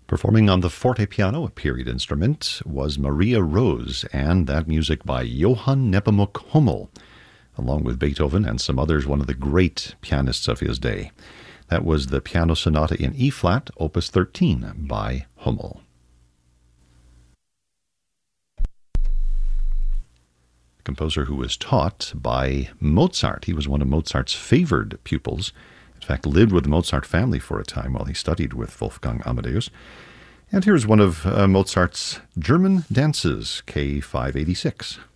Performing on the forte piano, a period instrument, was Maria Rose, and that music by Johann Nepomuk Hummel, along with Beethoven and some others, one of the great pianists of his day. That was the Piano Sonata in E-flat, Opus 13, by Hummel. A composer who was taught by Mozart. He was one of Mozart's favored pupils. In fact, lived with the Mozart family for a time while he studied with Wolfgang Amadeus. And here's one of Mozart's German dances, K586.